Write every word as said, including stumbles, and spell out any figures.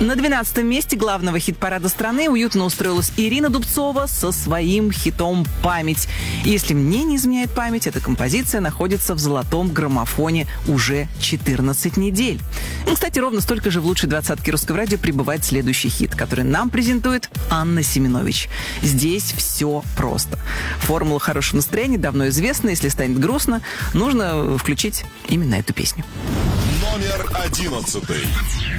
На двенадцатом месте главного хит-парада страны уютно устроилась Ирина Дубцова со своим хитом «Память». Если мне не изменяет память, эта композиция находится в золотом граммофоне уже четырнадцать недель. И, кстати, ровно столько же в лучшей двадцатке русского радио прибывает следующий хит, который нам презентует Анна Семенович. Здесь все просто. Формула хорошего настроения давно известна. Если станет грустно, нужно включить именно эту песню. Номер одиннадцатый.